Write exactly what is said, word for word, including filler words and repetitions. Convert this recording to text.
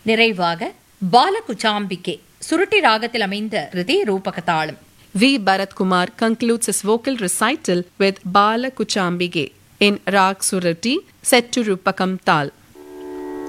நிறைவாக பாலகுச்சாம்பிகே சுருட்டி ராகத்தில் அமைந்த கிருதி ரூபகதாளம். V. Bharat Kumar concludes his vocal recital with Bala Kuchambige in Rag Surati set to Rupakam Tal.